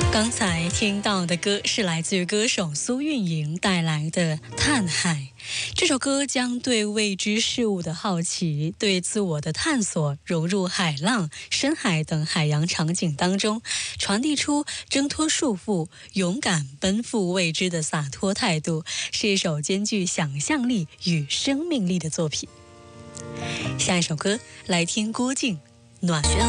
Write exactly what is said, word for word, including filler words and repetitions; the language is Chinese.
刚才听到的歌是来自于歌手苏运莹带来的《探海》。这首歌将对未知事物的好奇、对自我的探索融入海浪、深海等海洋场景当中，传递出挣脱束缚、勇敢奔赴未知的洒脱态度，是一首兼具想象力与生命力的作品。下一首歌来听郭靖《暖》。